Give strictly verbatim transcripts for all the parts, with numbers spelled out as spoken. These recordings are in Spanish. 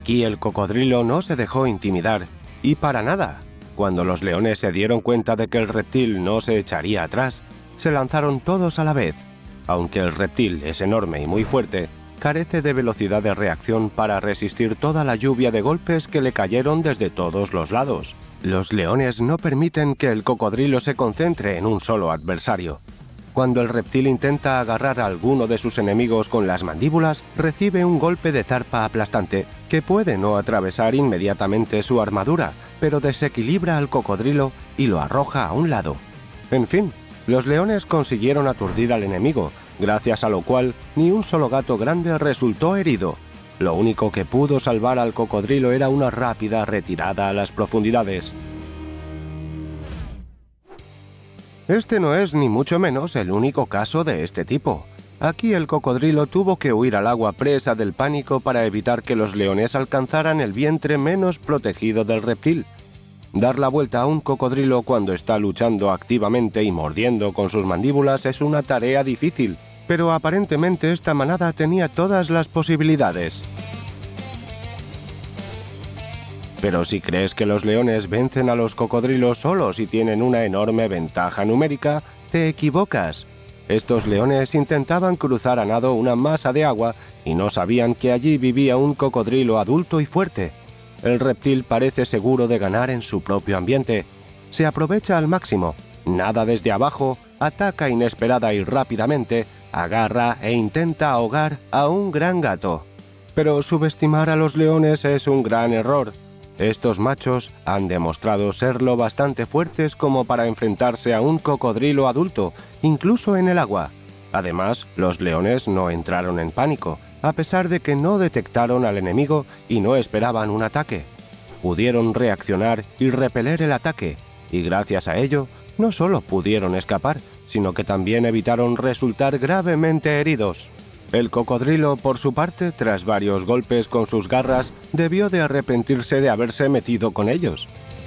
Aquí el cocodrilo no se dejó intimidar, y para nada. Cuando los leones se dieron cuenta de que el reptil no se echaría atrás, se lanzaron todos a la vez. Aunque el reptil es enorme y muy fuerte, carece de velocidad de reacción para resistir toda la lluvia de golpes que le cayeron desde todos los lados. Los leones no permiten que el cocodrilo se concentre en un solo adversario. Cuando el reptil intenta agarrar a alguno de sus enemigos con las mandíbulas, recibe un golpe de zarpa aplastante que puede no atravesar inmediatamente su armadura, pero desequilibra al cocodrilo y lo arroja a un lado. En fin, los leones consiguieron aturdir al enemigo, gracias a lo cual ni un solo gato grande resultó herido. Lo único que pudo salvar al cocodrilo era una rápida retirada a las profundidades. Este no es ni mucho menos el único caso de este tipo. Aquí el cocodrilo tuvo que huir al agua presa del pánico para evitar que los leones alcanzaran el vientre menos protegido del reptil. Dar la vuelta a un cocodrilo cuando está luchando activamente y mordiendo con sus mandíbulas es una tarea difícil, pero aparentemente esta manada tenía todas las posibilidades. Pero si crees que los leones vencen a los cocodrilos solos y tienen una enorme ventaja numérica, te equivocas. Estos leones intentaban cruzar a nado una masa de agua y no sabían que allí vivía un cocodrilo adulto y fuerte. El reptil parece seguro de ganar en su propio ambiente. Se aprovecha al máximo, nada desde abajo, ataca inesperada y rápidamente, agarra e intenta ahogar a un gran gato. Pero subestimar a los leones es un gran error. Estos machos han demostrado ser lo bastante fuertes como para enfrentarse a un cocodrilo adulto, incluso en el agua. Además, los leones no entraron en pánico, a pesar de que no detectaron al enemigo y no esperaban un ataque. Pudieron reaccionar y repeler el ataque, y gracias a ello, no solo pudieron escapar, sino que también evitaron resultar gravemente heridos. El cocodrilo, por su parte, tras varios golpes con sus garras, debió de arrepentirse de haberse metido con ellos.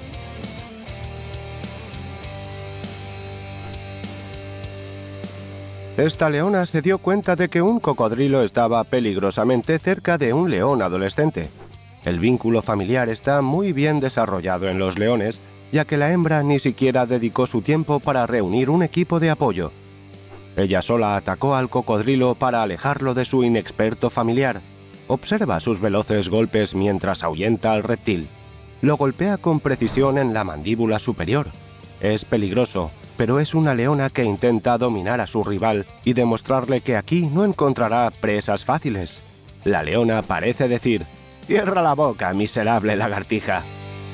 Esta leona se dio cuenta de que un cocodrilo estaba peligrosamente cerca de un león adolescente. El vínculo familiar está muy bien desarrollado en los leones, ya que la hembra ni siquiera dedicó su tiempo para reunir un equipo de apoyo. Ella sola atacó al cocodrilo para alejarlo de su inexperto familiar. Observa sus veloces golpes mientras ahuyenta al reptil. Lo golpea con precisión en la mandíbula superior. Es peligroso, pero es una leona que intenta dominar a su rival y demostrarle que aquí no encontrará presas fáciles. La leona parece decir: «Cierra la boca, miserable lagartija».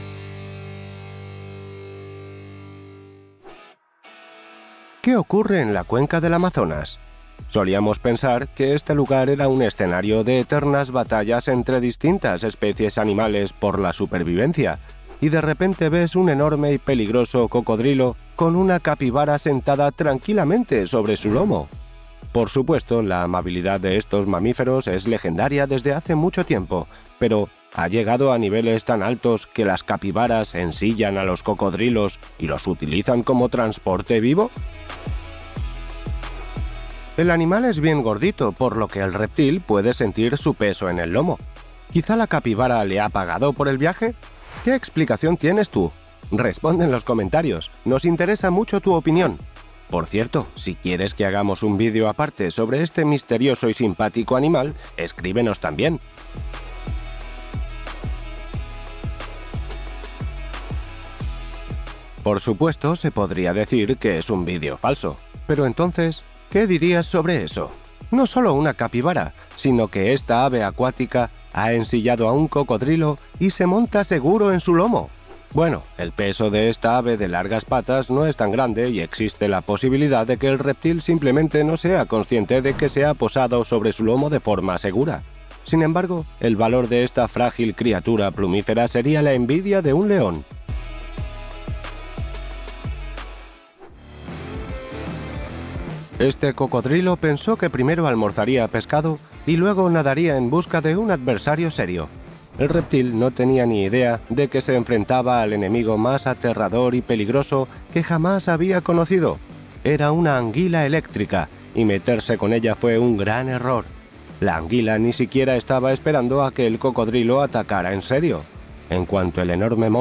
¿Qué ocurre en la cuenca del Amazonas? Solíamos pensar que este lugar era un escenario de eternas batallas entre distintas especies animales por la supervivencia, y de repente ves un enorme y peligroso cocodrilo con una capibara sentada tranquilamente sobre su lomo. Por supuesto, la amabilidad de estos mamíferos es legendaria desde hace mucho tiempo, pero ¿ha llegado a niveles tan altos que las capibaras ensillan a los cocodrilos y los utilizan como transporte vivo? El animal es bien gordito, por lo que el reptil puede sentir su peso en el lomo. ¿Quizá la capibara le ha pagado por el viaje? ¿Qué explicación tienes tú? Responde en los comentarios, nos interesa mucho tu opinión. Por cierto, si quieres que hagamos un vídeo aparte sobre este misterioso y simpático animal, escríbenos también. Por supuesto, se podría decir que es un vídeo falso, pero entonces, ¿qué dirías sobre eso? No solo una capibara, sino que esta ave acuática ha ensillado a un cocodrilo y se monta seguro en su lomo. Bueno, el peso de esta ave de largas patas no es tan grande y existe la posibilidad de que el reptil simplemente no sea consciente de que se ha posado sobre su lomo de forma segura. Sin embargo, el valor de esta frágil criatura plumífera sería la envidia de un león. Este cocodrilo pensó que primero almorzaría pescado y luego nadaría en busca de un adversario serio. El reptil no tenía ni idea de que se enfrentaba al enemigo más aterrador y peligroso que jamás había conocido. Era una anguila eléctrica, y meterse con ella fue un gran error. La anguila ni siquiera estaba esperando a que el cocodrilo atacara en serio. En cuanto el enorme monstruo